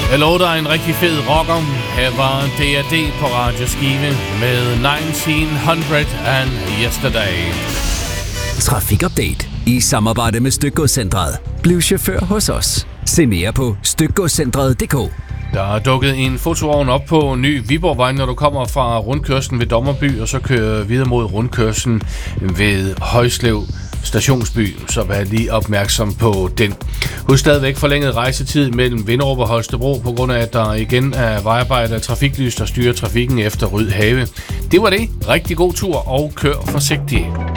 Jeg lovede dig en rigtig fed rocker. Her var D.A.D. på radioskive med 1900 and Yesterday. Trafikupdate i samarbejde med Stykgodscentret. Bliv chauffør hos os. Se mere på stykgodscentret.dk. Der er dukket en fotovogn op på Ny Viborgvej, når du kommer fra rundkørslen ved Dommerby, og så kører videre mod rundkørslen ved Højslev Stationsby, så vær lige opmærksom på den. Husk stadigvæk forlænget rejsetid mellem Vinderup og Holstebro, på grund af, at der igen er vejarbejde og trafiklys, der styrer trafikken efter Ryd Have. Det var det. Rigtig god tur, og kør forsigtigt.